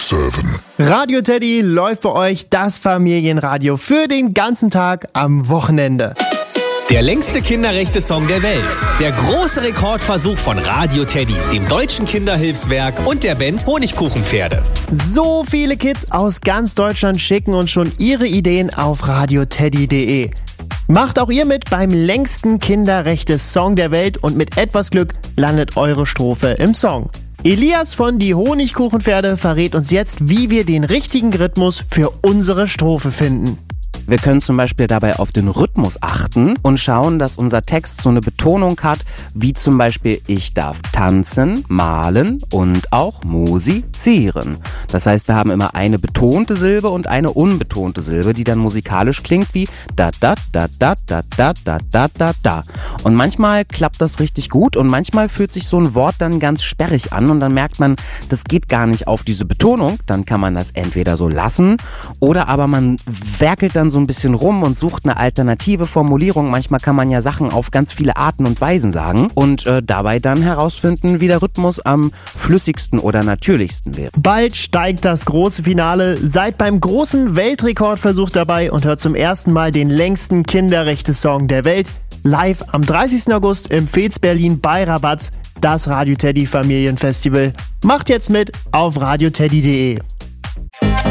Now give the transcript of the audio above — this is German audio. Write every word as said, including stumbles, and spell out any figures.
sieben. Radio Teddy läuft bei euch das Familienradio für den ganzen Tag am Wochenende. Der längste Kinderrechte-Song der Welt. Der große Rekordversuch von Radio Teddy, dem Deutschen Kinderhilfswerk und der Band Honigkuchenpferde. So viele Kids aus ganz Deutschland schicken uns schon ihre Ideen auf radioteddy punkt de. Macht auch ihr mit beim längsten Kinderrechte-Song der Welt und mit etwas Glück landet eure Strophe im Song. Elias von Die Honigkuchenpferde verrät uns jetzt, wie wir den richtigen Rhythmus für unsere Strophe finden. Wir können zum Beispiel dabei auf den Rhythmus achten und schauen, dass unser Text so eine Betonung hat, wie zum Beispiel ich darf tanzen, malen und auch musizieren. Das heißt, wir haben immer eine betonte Silbe und eine unbetonte Silbe, die dann musikalisch klingt wie da da da da da da da da da da. Und manchmal klappt das richtig gut und manchmal fühlt sich so ein Wort dann ganz sperrig an und dann merkt man, das geht gar nicht auf diese Betonung. Dann kann man das entweder so lassen oder aber man werkelt dann so ein bisschen rum und sucht eine alternative Formulierung. Manchmal kann man ja Sachen auf ganz viele Arten und Weisen sagen und äh, dabei dann herausfinden, wie der Rhythmus am flüssigsten oder natürlichsten wäre. Bald steigt das große Finale. Seid beim großen Weltrekordversuch dabei und hört zum ersten Mal den längsten Kinderrechte-Song der Welt live am dreißigsten August im Fez Berlin bei Rabatz, das Radio Teddy Familienfestival. Macht jetzt mit auf radioteddy punkt de.